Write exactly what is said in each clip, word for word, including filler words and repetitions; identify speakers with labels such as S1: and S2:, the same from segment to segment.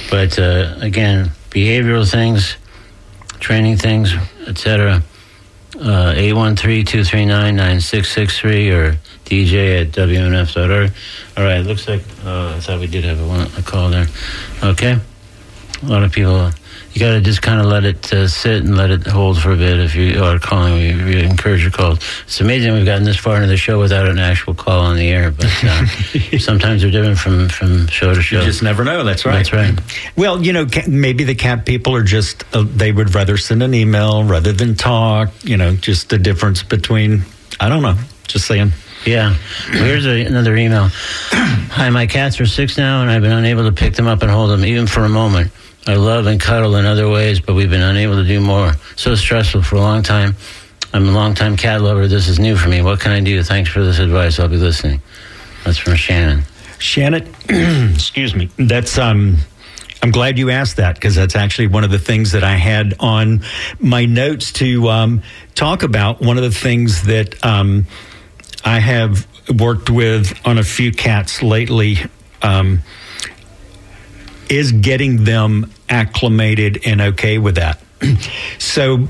S1: But uh, again, behavioral things, training things, et cetera. Uh, eight one three, two three nine, nine six six three or D J at W N F dot org. All right, looks like uh, I thought we did have a, one, a call there. Okay. A lot of people, you got to just kind of let it uh, sit and let it hold for a bit. If you are calling, we, we encourage your calls. It's amazing we've gotten this far into the show without an actual call on the air, but uh, sometimes they're different from, from show to show.
S2: You just never know. That's right.
S1: That's right.
S2: Well, you know, maybe the cat people are just, uh, they would rather send an email rather than talk, you know, just the difference between, I don't know, just saying.
S1: Yeah. Well, here's a, another email. Hi, my cats are six now, and I've been unable to pick them up and hold them even for a moment. I love and cuddle in other ways, but we've been unable to do more. So stressful for a long time. I'm a long-time cat lover. This is new for me. What can I do? Thanks for this advice. I'll be listening. That's from Shannon.
S2: Shannon, excuse me. That's um, I'm glad you asked that, because that's actually one of the things that I had on my notes to um, talk about. One of the things that um, I have worked with on a few cats lately um, is getting them acclimated and okay with that. So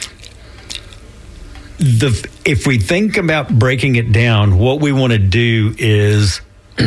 S2: the if we think about breaking it down, what we want to do is,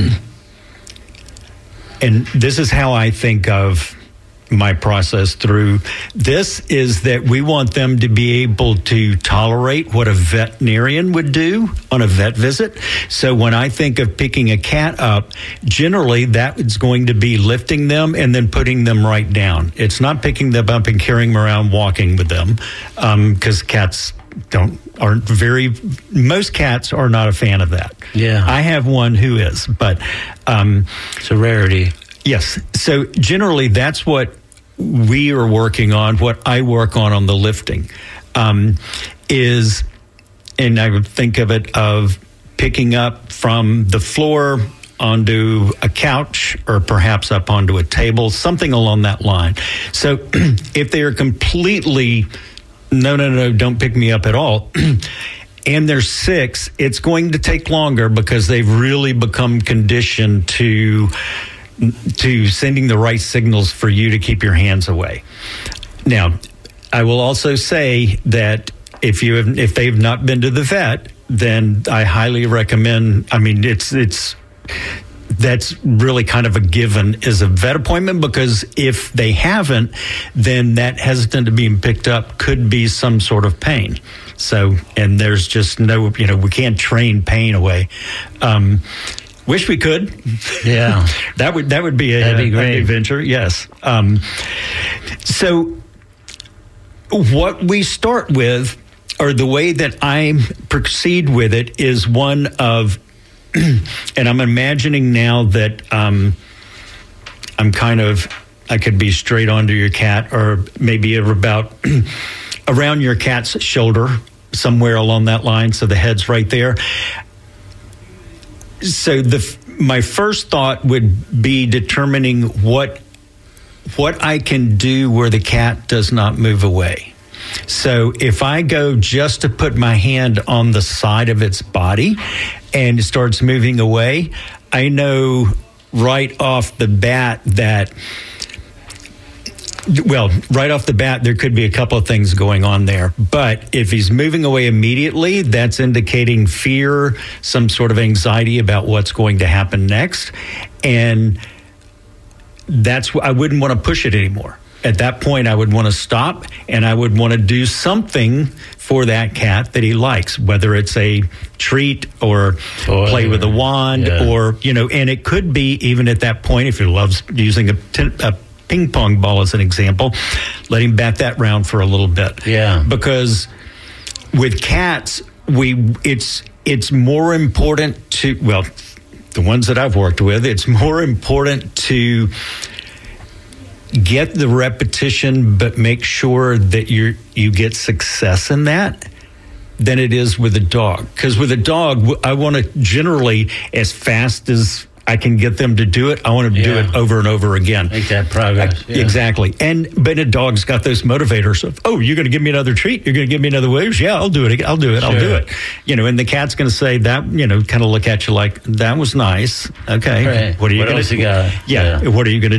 S2: and this is how I think of my process through this, is that we want them to be able to tolerate what a veterinarian would do on a vet visit. So when I think of picking a cat up, generally that is going to be lifting them and then putting them right down. It's not picking them up and carrying them around, walking with them, because um, cats don't aren't very most cats are not a fan of that.
S1: Yeah,
S2: I have one who is, but um,
S1: it's a rarity.
S2: Yes. So generally, that's what we are working on, what I work on on the lifting, um, is, and I would think of it of picking up from the floor onto a couch or perhaps up onto a table, something along that line. So if they are completely, no, no, no, don't pick me up at all, and they're six, it's going to take longer because they've really become conditioned to to sending the right signals for you to keep your hands away. Now, I will also say that if you have, if they've not been to the vet, then I highly recommend, I mean, it's it's that's really kind of a given, is a vet appointment, because if they haven't, then that hesitant to being picked up could be some sort of pain. So, and there's just no, you know, we can't train pain away. Um, Wish we could.
S1: Yeah.
S2: that would that would be a,
S1: That'd be great.
S2: an adventure, yes. Um, so what we start with, or the way that I proceed with it, is one of, and I'm imagining now that um, I'm kind of, I could be straight onto your cat, or maybe about around your cat's shoulder, somewhere along that line, so the head's right there. So the my first thought would be determining what what I can do where the cat does not move away. So if I go just to put my hand on the side of its body and it starts moving away, I know right off the bat that, well, right off the bat, there could be a couple of things going on there. But if he's moving away immediately, that's indicating fear, some sort of anxiety about what's going to happen next. And that's I wouldn't want to push it anymore. At that point, I would want to stop, and I would want to do something for that cat that he likes, whether it's a treat or Toy, play with a wand, yeah. or, you know, and it could be even at that point, if he loves using a, t- a ping pong ball as an example, let him bat that round for a little bit.
S1: Yeah.
S2: Because with cats, we it's it's more important to, well, the ones that I've worked with, it's more important to get the repetition, but make sure that you you get success in that, than it is with a dog. Because with a dog, I want to generally, as fast as I can get them to do it, I want to yeah. do it over and over again.
S1: Make that progress.
S2: I, yeah. Exactly. And but a dog's got those motivators of, oh, you're going to give me another treat? You're going to give me another wave? Yeah, I'll do it. I'll do it. Sure. I'll do it. You know, and the cat's going to say that, you know, kind of look at you like, that was nice. Okay.
S1: Right.
S2: What are you
S1: what
S2: going
S1: to do?
S2: Yeah. yeah. What are you going to